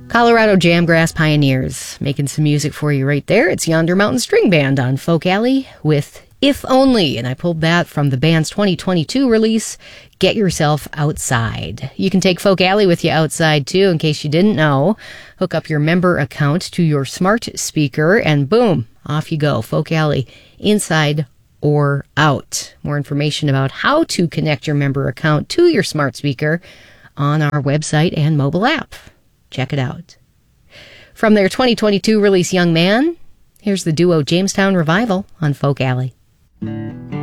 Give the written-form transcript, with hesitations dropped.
Colorado Jamgrass Pioneers, making some music for you right there. It's Yonder Mountain String Band on Folk Alley with If Only, and I pulled that from the band's 2022 release, Get Yourself Outside. You can take Folk Alley with you outside, too, in case you didn't know. Hook up your member account to your smart speaker, and boom, off you go. Folk Alley, inside or out. More information about how to connect your member account to your smart speaker on our website and mobile app. Check it out. From their 2022 release, Young Man, here's the duo Jamestown Revival on Folk Alley.